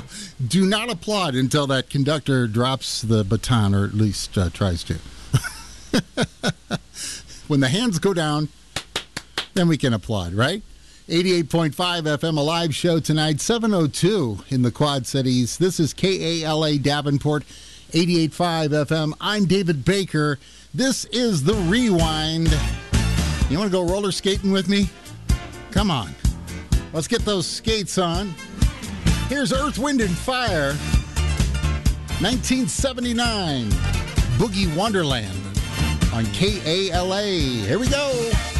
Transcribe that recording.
Do not applaud until that conductor drops the baton, or at least tries to. When the hands go down, then we can applaud, right? 88.5 FM, a live show tonight, 7:02 in the Quad Cities. This is KALA Davenport, 88.5 FM. I'm David Baker. This is The Rewind. You want to go roller skating with me? Come on. Let's get those skates on. Here's Earth, Wind, and Fire, 1979, Boogie Wonderland on KALA. Here we go.